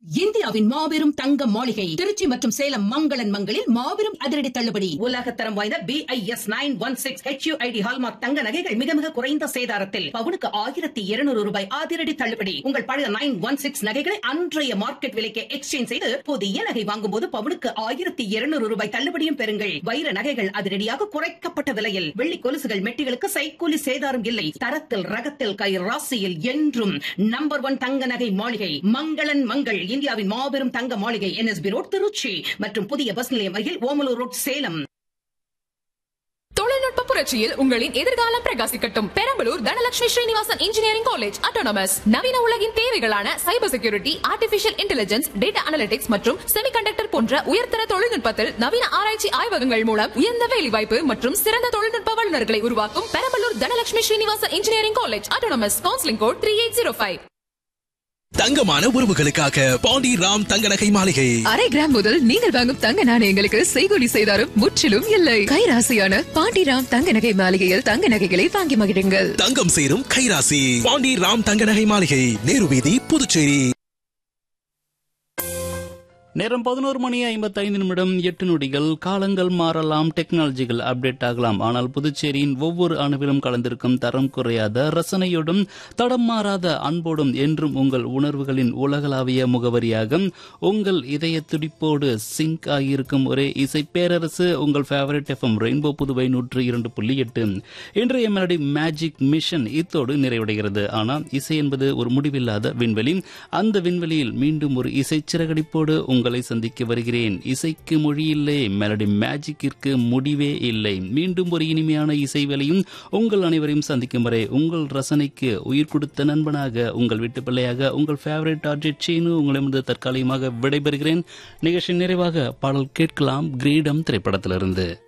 இந்தியாவின் மாபெரும் தங்க மாளிகை திருச்சி மற்றும் சேலம் மங்களன் மங்களில் மாபெரும் அதிரடி தள்ளுபடி. உலகத்தரம் வாய்ந்த BIS 916 HUID ஹால்மார்க் தங்க நகைகள் மிக மிக குறைந்த சேதாரத்தில் பவுனுக்கு 1200 ரூபாய் அதிரடி தள்ளுபடி. உங்கள் பழைய 916 நகைகளை அன்றைய மார்க்கெட் விலைக்கு எக்ஸ்சேஞ்ச் செய்து புதிய நகை வாங்கும் போது பவுனுக்கு 1200 ரூபாய் தள்ளுபடியும் பெறுங்கள். வைர நகைகள் அதிரடியாக குறைக்கப்பட்ட விலையில், வெள்ளி கொலுசுகள் மெட்டிகளுக்கு சைக்கூலி சேதாரம் இல்லை. தரத்தில் ரகத்தில் கை ராசியில் என்றும் நம்பர் 1 தங்க நகை மாளிகை மங்களன் மங்கள். இந்தியாவின் மாபெரும் தங்க மாளிகை NSB ரோட் திருச்சி மற்றும் புதிய பஸ் நிலையம் அருகில் ஓமலூர் ரோட் சேலம். தொழில்நுட்ப புரட்சியில் உங்களின் எதிர்காலம் பிரகாசிக்கட்டும். Perambalur Dhanalakshmi Srinivasan engineering college autonomous நவீன உலகின் தேவைகளான cyber security, artificial intelligence, data analytics மற்றும் செமிகண்டக்டர் போன்ற உயர்தர தொழில்நுட்பத்தில் நவீன ஆராய்ச்சி ஆய்வகங்கள் மூலம் உயர்ந்த வேலைவாய்ப்பு மற்றும் சிறந்த தொழில்நுட்ப வல்லுநர்களை உருவாக்கும் Perambalur Dhanalakshmi Srinivasan engineering college autonomous. Counselling code 3805. தங்கமான உறவுகளுக்காக பாண்டி ராம் தங்க நகை மாளிகை. அரை கிராம் முதல் நீங்கள் வாங்கும் தங்க நாணயங்களுக்கு செய்கூலி சேதாரம் முற்றிலும் இல்லை. கைராசியான பாண்டி ராம் தங்க நகை மாளிகையில் தங்க நகைகளை வாங்கி மகிழுங்கள். தங்கம் சேரும் கைராசி பாண்டி ராம் தங்க நகை மாளிகை, நேரு வீதி, புதுச்சேரி. நேரம் 11:55 8 நொடிகள். காலங்கள் மாறலாம், டெக்னாலஜிகள் அப்டேட் ஆகலாம். ஆனால் புதுச்சேரியின் ஒவ்வொரு அணுவிலும் கலந்திருக்கும் தரம் குறையாத ரசனையோடும் தடம் மாறாத அன்போடும் என்றும் உங்கள் உணர்வுகளின் உலகளாவிய முகவரியாக உங்கள் இதய துடிப்போடு சிங்க் ஆகியிருக்கும் ஒரே இசை பேரரசு உங்கள் ஃபேவரட் FM ரெயின்போ புதுவை 102.8. இன்றைய மெலடி மேஜிக் மிஷன் இத்தோடு நிறைவடைகிறது. ஆனால் இசை என்பது ஒரு முடிவில்லாத விண்வெளி. அந்த விண்வெளியில் மீண்டும் ஒரு இசை சிறகடிப்போடு உங்களை சந்திக்க வருகிறேன். இசைக்கு மொழி இல்லை, மெலடி மேஜிக்கிற்கு முடிவே இல்லை. மீண்டும் ஒரு இனிமையான இசை வேலையும் உங்கள் அனைவரையும் சந்திக்கும் வரை உங்கள் ரசனைக்கு உயிர் கொடுத்த நண்பனாக, உங்கள் வீட்டு பிள்ளையாக, உங்கள் ஃபேவரட் ஆர்ஜெட் சீனு உங்களிடமிருந்து தற்காலிகமாக விடைபெறுகிறேன். நிகழ்ச்சி நிறைவாக பாடல் கேட்கலாம் கிரீடம் திரைப்படத்திலிருந்து.